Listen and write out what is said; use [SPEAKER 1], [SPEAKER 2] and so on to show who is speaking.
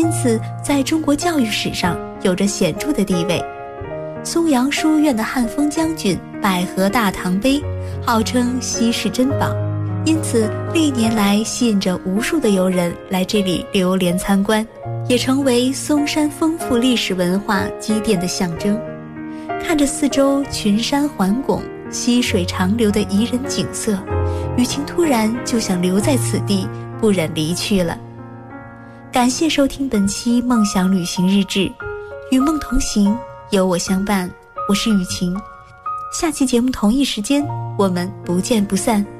[SPEAKER 1] 因此在中国教育史上有着显著的地位。松阳书院的汉丰将军百合大唐碑号称稀世珍宝，因此历年来吸引着无数的游人来这里流连参观，也成为嵩山丰富历史文化积淀的象征。看着四周群山环拱、溪水长流的宜人景色，雨晴突然就想留在此地，不忍离去了。感谢收听本期梦想旅行日志，与梦同行，有我相伴，我是雨晴。下期节目同一时间，我们不见不散。